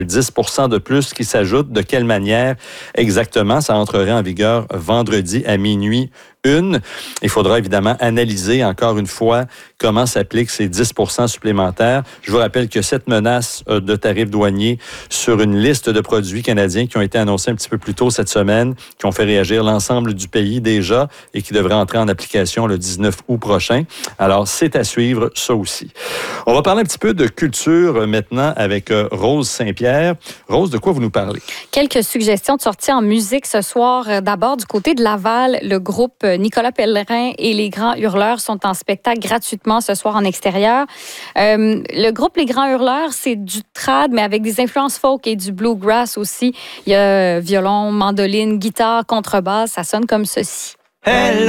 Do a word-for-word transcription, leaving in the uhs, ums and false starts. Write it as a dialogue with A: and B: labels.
A: dix pour cent de plus qui s'ajoute. De quelle manière exactement? Ça entrerait en vigueur vendredi à minuit une. Il faudra évidemment analyser encore une fois comment s'appliquent ces dix pour cent supplémentaires. Je vous rappelle que cette menace de tarifs douaniers sur une liste de produits canadiens qui ont été annoncés un petit peu plus tôt cette semaine, qui ont fait réagir l'ensemble du pays déjà et qui devraient entrer en application le dix-neuf août prochain. Alors, c'est à suivre, ça aussi. On va parler un petit peu de culture maintenant avec Rose Saint-Pierre. Rose, de quoi vous nous parlez?
B: Quelques suggestions de sorties en musique ce soir. D'abord, du côté de Laval, le groupe Nicolas Pellerin et les Grands Hurleurs sont en spectacle gratuitement ce soir en extérieur. Euh, le groupe Les Grands Hurleurs, c'est du trad, mais avec des influences folk et du bluegrass aussi. Il y a violon, mandoline, guitare, contrebasse. Ça sonne comme ceci. Hello!